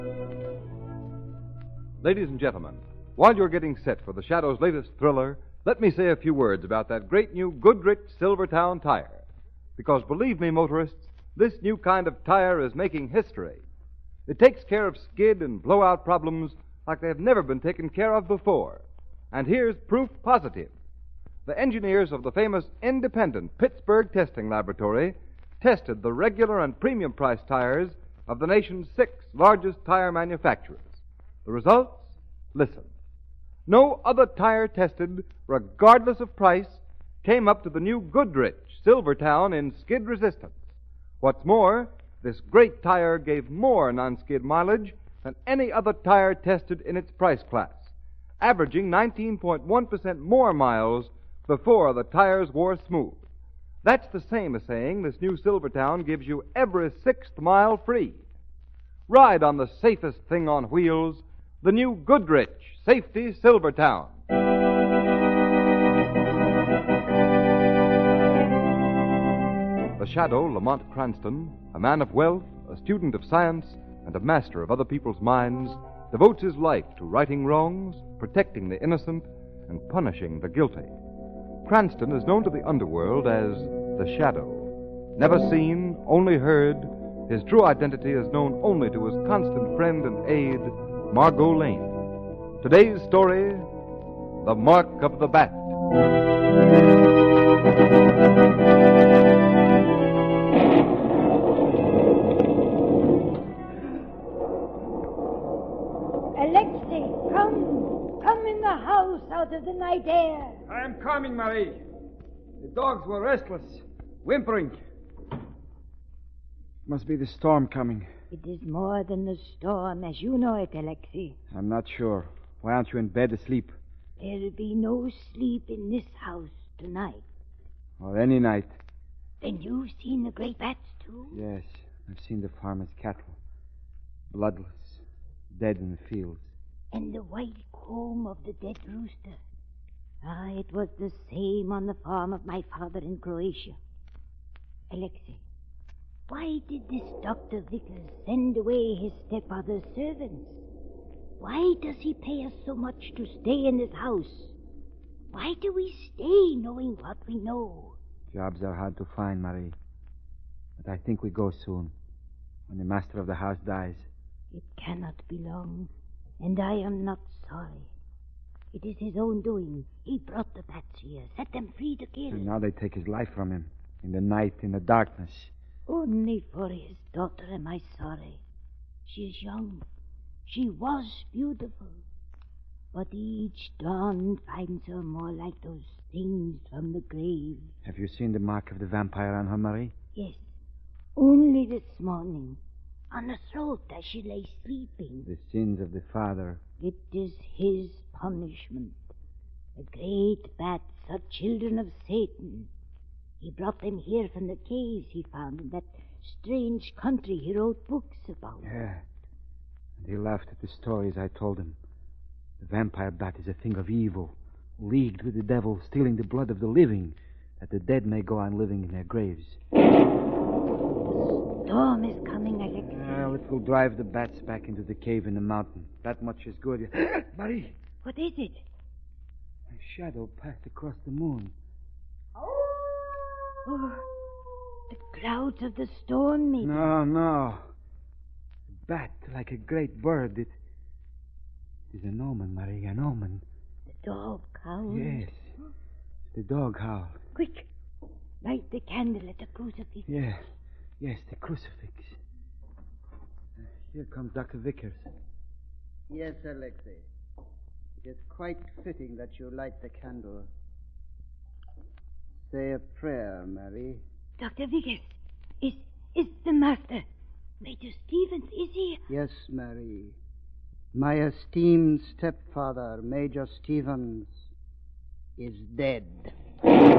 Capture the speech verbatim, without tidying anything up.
Ladies and gentlemen, while you're getting set for the Shadow's latest thriller, let me say a few words about that great new Goodrich Silvertown tire. Because believe me, motorists, this new kind of tire is making history. It takes care of skid and blowout problems like they have never been taken care of before. And here's proof positive. The engineers of the famous independent Pittsburgh Testing Laboratory tested the regular and premium price tires of the nation's six largest tire manufacturers. The results? Listen. No other tire tested, regardless of price, came up to the new Goodrich Silvertown in skid resistance. What's more, this great tire gave more non-skid mileage than any other tire tested in its price class, averaging nineteen point one percent more miles before the tires wore smooth. That's the same as saying this new Silvertown gives you every sixth mile free. Ride on the safest thing on wheels, the new Goodrich Safety Silvertown. The Shadow, Lamont Cranston, a man of wealth, a student of science, and a master of other people's minds, devotes his life to righting wrongs, protecting the innocent, and punishing the guilty. Cranston is known to the underworld as the Shadow. Never seen, only heard, his true identity is known only to his constant friend and aide, Margot Lane. Today's story, The Mark of the Bat. Alexei, come. Come in the house out of the night air. I am coming, Marie. The dogs were restless, whimpering. Must be the storm coming. It is more than the storm, as you know it, Alexei. I'm not sure. Why aren't you in bed asleep? There'll be no sleep in this house tonight. Or any night. Then you've seen the great bats, too? Yes, I've seen the farmer's cattle. Bloodless, dead in the fields. And the white comb of the dead rooster. Ah, it was the same on the farm of my father in Croatia. Alexei, why did this Doctor Vickers send away his stepfather's servants? Why does he pay us so much to stay in this house? Why do we stay knowing what we know? Jobs are hard to find, Marie. But I think we go soon, when the master of the house dies. It cannot be long, and I am not sorry. It is his own doing. He brought the bats here, set them free to kill. And now they take his life from him, in the night, in the darkness. Only for his daughter am I sorry. She is young. She was beautiful. But each dawn finds her more like those things from the grave. Have you seen the mark of the vampire on her, Marie? Yes. Only this morning. On her throat as she lay sleeping. The sins of the father. It is his punishment. The great bats are children of Satan. He brought them here from the caves he found in that strange country he wrote books about. Yeah. And he laughed at the stories I told him. The vampire bat is a thing of evil, leagued with the devil, stealing the blood of the living, that the dead may go on living in their graves. The storm is coming, Alexei. Well, it will drive the bats back into the cave in the mountain. That much is good. Marie! What is it? A shadow passed across the moon. Oh, the clouds of the storm, maybe. No, no. A bat, like a great bird. It, it is an omen, Marie, an omen. The dog howled. Yes. The dog howled. Quick. Light the candle at the crucifix. Yeah. Yes, the crucifix. Uh, here comes Doctor Vickers. Yes, Alexei. It is quite fitting that you light the candle. Say a prayer, Mary. Doctor Vickers, is is the master. Major Stevens, is he? Yes, Mary. My esteemed stepfather, Major Stevens, is dead.